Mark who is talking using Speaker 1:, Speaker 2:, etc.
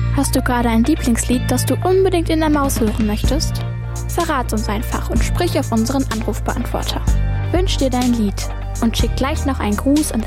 Speaker 1: Hast du gerade ein Lieblingslied, das du unbedingt in der Maus hören möchtest? Verrat uns einfach und sprich auf unseren Anrufbeantworter. Wünsch dir dein Lied und schick gleich noch einen Gruß an